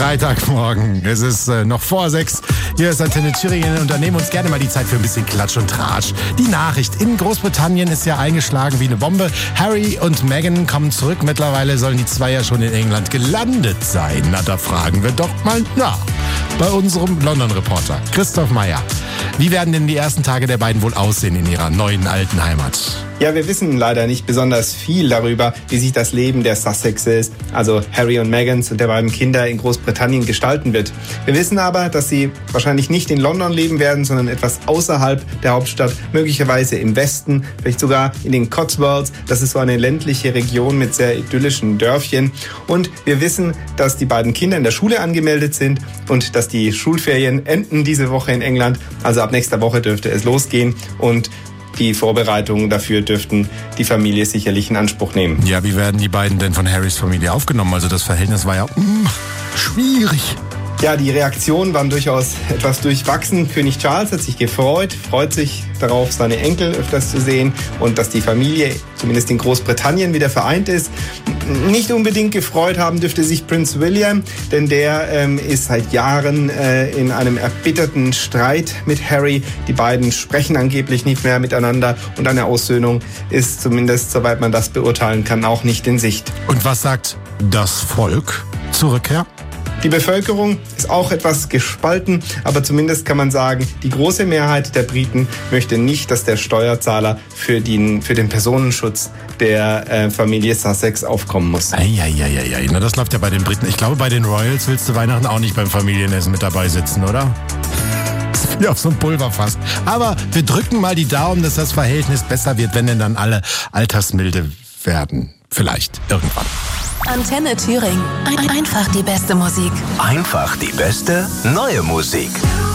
Freitagmorgen. Es ist noch vor 6. Hier ist Antenne Thüringen und da nehmen wir uns gerne mal die Zeit für ein bisschen Klatsch und Tratsch. Die Nachricht in Großbritannien ist ja eingeschlagen wie eine Bombe. Harry und Meghan kommen zurück. Mittlerweile sollen die zwei ja schon in England gelandet sein. Na, da fragen wir doch mal nach. Bei unserem London-Reporter Christoph Meyer. Wie werden denn die ersten Tage der beiden wohl aussehen in ihrer neuen alten Heimat? Ja, wir wissen leider nicht besonders viel darüber, wie sich das Leben der Sussexes, also Harry und Meghans und der beiden Kinder in Großbritannien gestalten wird. Wir wissen aber, dass sie wahrscheinlich nicht in London leben werden, sondern etwas außerhalb der Hauptstadt, möglicherweise im Westen, vielleicht sogar in den Cotswolds. Das ist so eine ländliche Region mit sehr idyllischen Dörfchen. Und wir wissen, dass die beiden Kinder in der Schule angemeldet sind und dass die Schulferien enden diese Woche in England. Also ab nächster Woche dürfte es losgehen und die Vorbereitungen dafür dürften die Familie sicherlich in Anspruch nehmen. Ja, wie werden die beiden denn von Harrys Familie aufgenommen? Also das Verhältnis war ja schwierig. Ja, die Reaktionen waren durchaus etwas durchwachsen. König Charles hat sich freut sich darauf, seine Enkel öfters zu sehen und dass die Familie zumindest in Großbritannien wieder vereint ist. Nicht unbedingt gefreut haben dürfte sich Prinz William, denn der ist seit Jahren in einem erbitterten Streit mit Harry. Die beiden sprechen angeblich nicht mehr miteinander und eine Aussöhnung ist zumindest, soweit man das beurteilen kann, auch nicht in Sicht. Und was sagt das Volk zur Rückkehr? Die Bevölkerung ist auch etwas gespalten, aber zumindest kann man sagen, die große Mehrheit der Briten möchte nicht, dass der Steuerzahler für den Personenschutz der Familie Sussex aufkommen muss. Eieieiei, na das läuft ja bei den Briten. Ich glaube, bei den Royals willst du Weihnachten auch nicht beim Familienessen mit dabei sitzen, oder? Das ist wie auf so einem Pulverfass. Aber wir drücken mal die Daumen, dass das Verhältnis besser wird, wenn denn dann alle altersmilde werden. Vielleicht irgendwann. Antenne Thüringen. Einfach die beste Musik. Einfach die beste neue Musik.